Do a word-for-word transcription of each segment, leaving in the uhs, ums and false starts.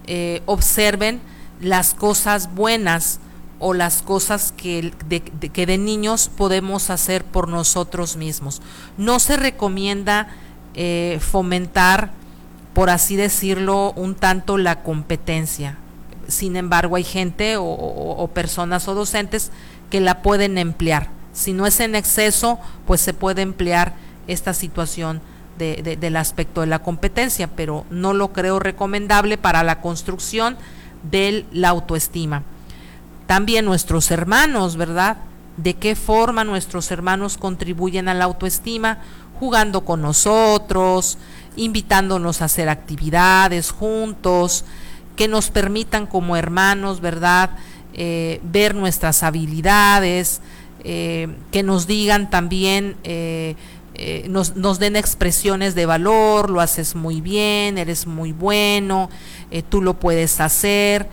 eh, observen las cosas buenas o las cosas que de, de, que de niños podemos hacer por nosotros mismos. No se recomienda eh, fomentar, por así decirlo, un tanto la competencia. Sin embargo, hay gente o, o, o personas o docentes que la pueden emplear. Si no es en exceso, pues se puede emplear esta situación de, de, del aspecto de la competencia, pero no lo creo recomendable para la construcción de la autoestima. También nuestros hermanos, ¿verdad? ¿De qué forma nuestros hermanos contribuyen a la autoestima? Jugando con nosotros, invitándonos a hacer actividades juntos, que nos permitan como hermanos, ¿verdad? Eh, ver nuestras habilidades, eh, que nos digan también, eh, eh, nos, nos den expresiones de valor, lo haces muy bien, eres muy bueno, eh, tú lo puedes hacer.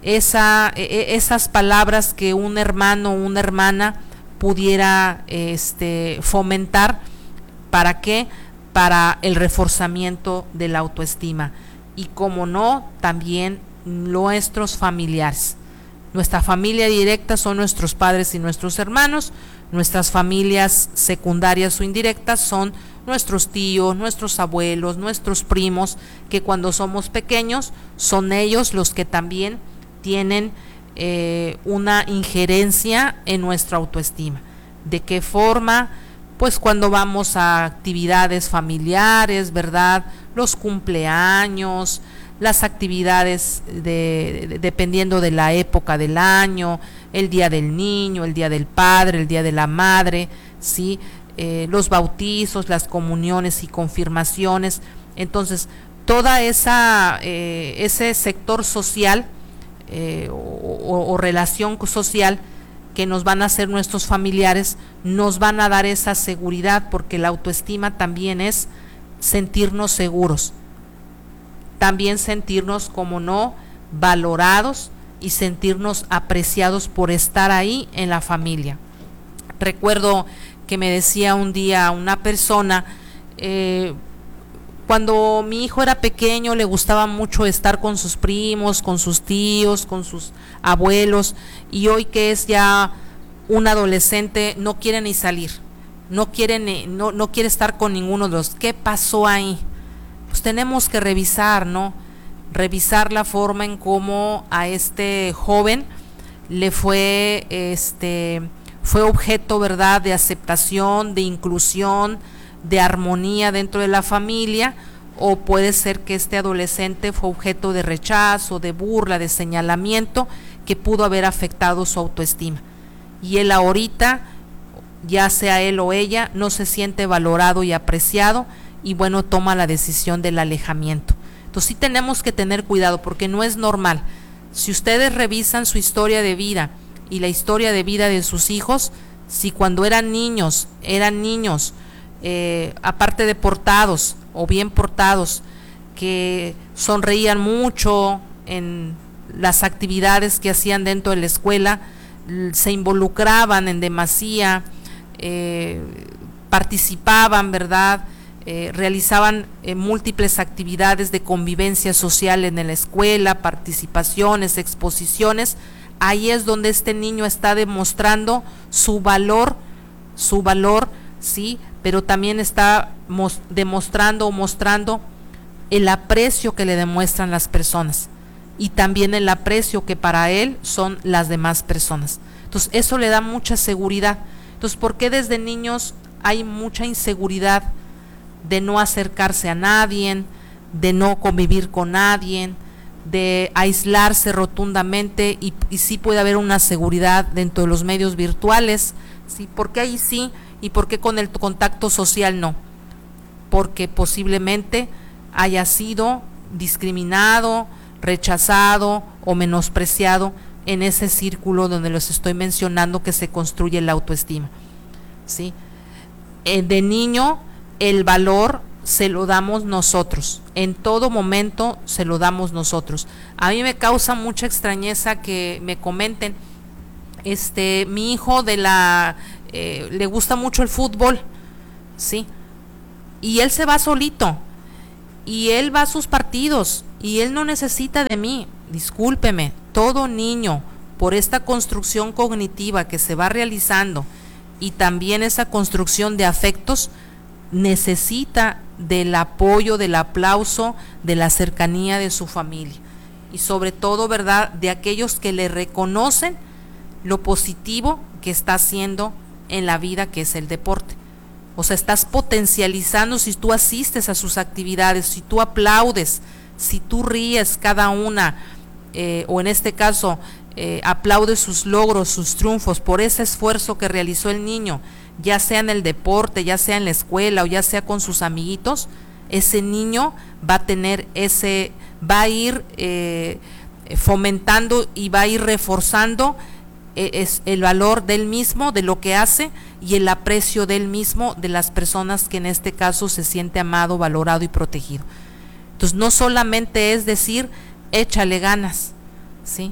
Esa, esas palabras que un hermano o una hermana pudiera este, fomentar, ¿para qué? Para el reforzamiento de la autoestima. Y como no, también nuestros familiares. Nuestra familia directa son nuestros padres y nuestros hermanos, nuestras familias secundarias o indirectas son nuestros tíos, nuestros abuelos, nuestros primos, que cuando somos pequeños son ellos los que también tienen eh, una injerencia en nuestra autoestima. ¿De qué forma? Pues cuando vamos a actividades familiares, ¿verdad? Los cumpleaños, las actividades de, de, dependiendo de la época del año, el día del niño, el día del padre, el día de la madre, ¿sí? Eh, los bautizos, las comuniones y confirmaciones. Entonces, toda esa eh, ese sector social eh, o, o, o relación social que nos van a hacer nuestros familiares, nos van a dar esa seguridad, porque la autoestima también es sentirnos seguros, también sentirnos, como no, valorados y sentirnos apreciados por estar ahí en la familia. Recuerdo que me decía un día una persona, eh, cuando mi hijo era pequeño le gustaba mucho estar con sus primos, con sus tíos, con sus abuelos, y hoy que es ya un adolescente no quiere ni salir, no quiere, ni, no, no quiere estar con ninguno de los. ¿Qué pasó ahí? Pues tenemos que revisar, ¿no? Revisar la forma en cómo a este joven le fue, este, fue objeto, ¿verdad?, de aceptación, de inclusión, de armonía dentro de la familia, o puede ser que este adolescente fue objeto de rechazo, de burla, de señalamiento, que pudo haber afectado su autoestima. Y él ahorita, ya sea él o ella, no se siente valorado y apreciado, y bueno, toma la decisión del alejamiento. Entonces sí tenemos que tener cuidado, porque no es normal. Si ustedes revisan su historia de vida y la historia de vida de sus hijos, si cuando eran niños, eran niños, eh, aparte de portados o bien portados, que sonreían mucho en las actividades que hacían dentro de la escuela, se involucraban en demasía, eh, participaban, ¿verdad?, Eh, realizaban eh, múltiples actividades de convivencia social en la escuela, participaciones, exposiciones. Ahí es donde este niño está demostrando su valor, su valor, sí, pero también está mos- demostrando o mostrando el aprecio que le demuestran las personas, y también el aprecio que para él son las demás personas. Entonces eso le da mucha seguridad. Entonces, ¿por qué desde niños hay mucha inseguridad de no acercarse a nadie, de no convivir con nadie, de aislarse rotundamente? Y, y sí puede haber una seguridad dentro de los medios virtuales, ¿sí? ¿Por qué ahí sí y por qué con el contacto social no? Porque posiblemente haya sido discriminado, rechazado o menospreciado en ese círculo donde los estoy mencionando, que se construye la autoestima, ¿sí? Eh, de niño el valor se lo damos nosotros, en todo momento se lo damos nosotros. A mí me causa mucha extrañeza que me comenten, este, mi hijo de la, eh, le gusta mucho el fútbol, ¿sí? Y él se va solito, y él va a sus partidos y él no necesita de mí. Discúlpeme, todo niño, por esta construcción cognitiva que se va realizando y también esa construcción de afectos, necesita del apoyo, del aplauso, de la cercanía de su familia y sobre todo, ¿verdad?, de aquellos que le reconocen lo positivo que está haciendo en la vida, que es el deporte. O sea, estás potencializando si tú asistes a sus actividades, si tú aplaudes, si tú ríes cada una, eh, o en este caso eh, aplaudes sus logros, sus triunfos por ese esfuerzo que realizó el niño, ya sea en el deporte, ya sea en la escuela o ya sea con sus amiguitos. Ese niño va a tener ese, va a ir eh, fomentando y va a ir reforzando eh, es el valor del mismo, de lo que hace, y el aprecio del mismo, de las personas que en este caso se siente amado, valorado y protegido. Entonces no solamente es decir, échale ganas, ¿sí?,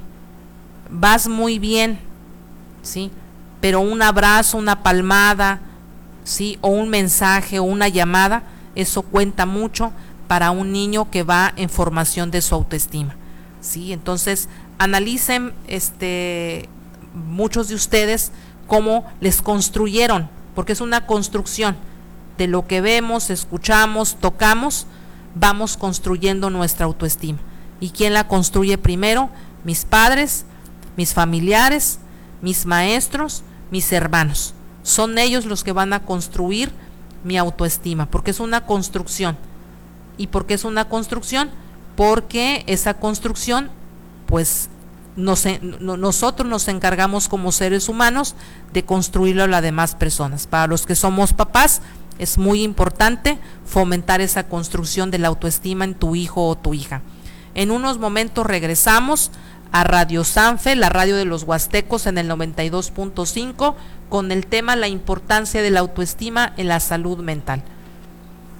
vas muy bien, ¿sí?, pero un abrazo, una palmada, ¿sí?, o un mensaje o una llamada, eso cuenta mucho para un niño que va en formación de su autoestima, ¿sí? Entonces analicen, este, muchos de ustedes, cómo les construyeron, porque es una construcción de lo que vemos, escuchamos, tocamos, vamos construyendo nuestra autoestima. ¿Y quién la construye primero? Mis padres, mis familiares, mis maestros, mis hermanos. Son ellos los que van a construir mi autoestima, porque es una construcción. ¿Y por qué es una construcción? Porque esa construcción, pues, Nos, no, nosotros nos encargamos como seres humanos de construirlo a las demás personas. Para los que somos papás, es muy importante fomentar esa construcción de la autoestima en tu hijo o tu hija. En unos momentos regresamos a Radio Sanfe, la radio de los Huastecos, en el noventa y dos punto cinco, con el tema la importancia de la autoestima en la salud mental.